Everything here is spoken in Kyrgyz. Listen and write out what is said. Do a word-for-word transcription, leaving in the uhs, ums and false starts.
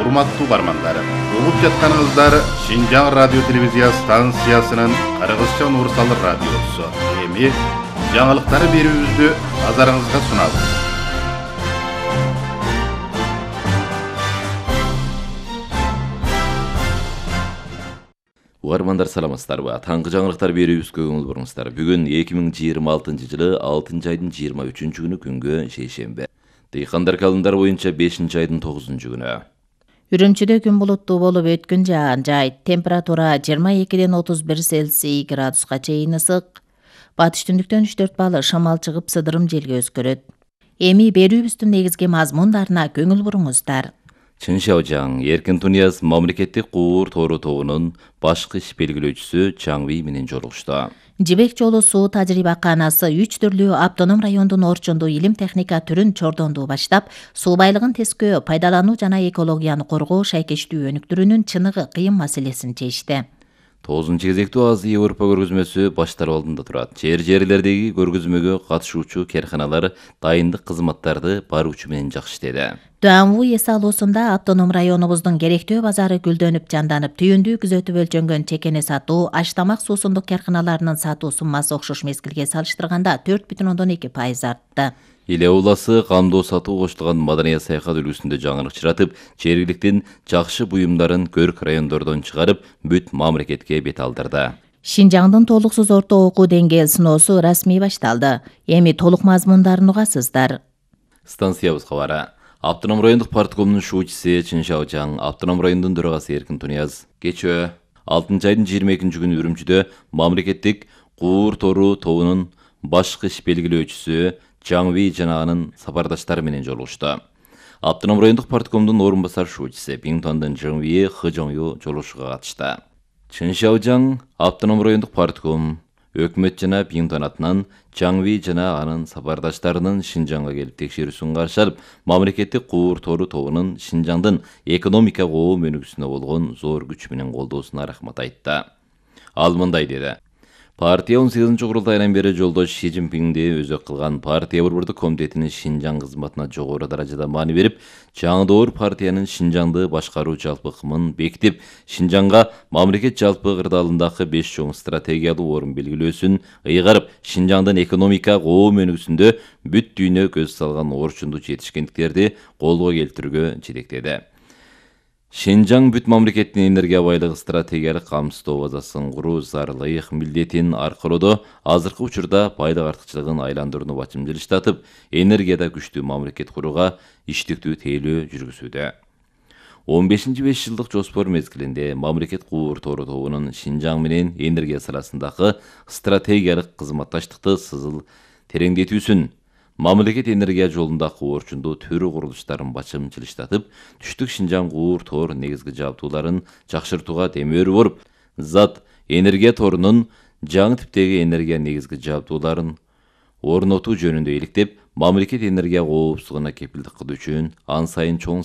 Урматтуу бармандар, угуп жатканыңыздар Шинжаң радио телевизия станциясынын Кыргызча универсал радиосу. Эми жаңылыктары берүүбүздү назарыңызга сунабыз. Угармандар саламатсыздарбы? Таңкы жаңылыктар берүүбүзгө көңүл буруңуздар. Бүгүн эки миң жыйырма алтынчы жылы алтынчы айдын жыйырма үчүнчү күнү күнгө шейшемби. Дыйкандар календар боюнча бешинчи айдын тогузунчу күнү. Үрүмчүдө күн булуттуу болуп өткөн жаан жайт. Температура жыйырма экиден отуз бир Цельсий градуска чейин ысык. Батыш түндүктөн үч төрт балы шамал чыгып сыдырым желге өскөрөт. Эми берүүбүздүн негизги мазмундарына көңүл буруңуздар. Чын Шаожаң, Эркин Тунияз мамлекеттик куур тору тобунун башкы иш белгилөөчүсү Чаң Ви менен жолугушту. Жибек жолу суу тажрыйбаканасы үч түрлүү автоном райондун орчундуу илим техника түрүн чордондуу баштап, суу байлыгын тескөө, пайдалануу жана экологияны коргоо шайкештүү өнүктүрүүнүн чыныгы кыйын маселесин чечти. Тогузунчу кезектүү Азия Европа көргөзмөсү башталуу алдында турат. Жер жерлердеги көргөзмөгө катышуучу карканалар дайындык кызматтарды баруучу менен жакшы иштеди. Дуанву эс алуусунда автоном районубуздун керектөө базары гүлдөнүп жанданып, түйүндүү күзөтүп өлчөнгөн чекени сатуу, аш-тамак суусундук карканаларынын сатуу суммасы окшош мезгилге салыштырганда төрт бүтүн ондон эки пайыз артты. Иле ууласы камдоо сатуу коштулган маданият саякат үлгүсүндө жаңырык чыратып, жергиликтин жакшы буюмдарын көрк райондордон чыгарып, бүт мамлекетке бет алдырды. Шинжаңдын толуксуз орто окуу деңгээл сыноосу расмий башталды. Эми толук мазмундарын угасыздар. Станциябыз кабары. Автоном райондук парткомунун шуучусы Чын Шаожаң, автоном райондун төрагасы Эркин Тунияз кечөө алтынчы айдын жыйырма экинчи күнү Үрүмчүдө мамлекеттик куур тору тобунун башкы иш белгилөөчүсү Чаң Ви жана анын сапардаштары менен жолугушту. Автоном райондук парткомдун орун басар шуучусы Биңтуандын Жың Ви Хыжоңю жолугушууга катышты. Чын Шаожаң, автоном райондук партком, өкмөт жана Биңтуан атынан Чаң Ви жана анын сапардаштарынын Шинжаңга келип текшерүүсүн каршы алып, мамлекеттик куур тору тобунун Шинжаңдын экономика коом өнүгүүсүнө болгон зор күч менен колдоосуна рахмат айтты. Ал мындай деди: Партия он сегизинчи курултайынан бери жолдош Ши Цзиньпинди өзөк кылган партия борбордук комитетинин Шинжаң кызматына жогору даражада маани берип, Чаңдоор партиянын Шинжаңды башкаруу жалпы ыкмын бекитип, Шинжаңга мамлекет жалпы кырдаалындагы беш чоң стратегиялуу орун белгилөөсүн ыйгарып, Шинжаңдын экономика коом өнүгүүсүндө бүт дүйнө көз салган орчундуу жетишкендиктерди колго келтирүүгө жетектеди. Шинжаң бүт мамлекеттин энергия байлыгы стратегиялык камсыздоо базасын куруу зарылык милдетин аркылоодо азыркы учурда байлык артыкчылыгын айландырууну бачым жылыштатып, энергияда күчтүү мамлекет курууга иштиктүү тейлөө жүргүзүүдө. он бешинчи беш жылдык жоспор мезгилинде мамлекет куур тору тобунун Шинжаң менен энергия саласындагы стратегиялык кызматташтыкты сызыл тереңдетүүсүн, мамлекет энергия жолундагы орчундуу төрү курулуштарын бачым жылыштатып, түштүк Шинжаң куур тор негизги жабдууларын жакшыртууга демөөрү боруп, зат энергия торунун жаңы типтеги энергия негизги жабдууларын орнотуу жөнүндө иликтеп, мамлекет энергия коопсуздугуна кепилдик кылуу үчүн ан сайын чоң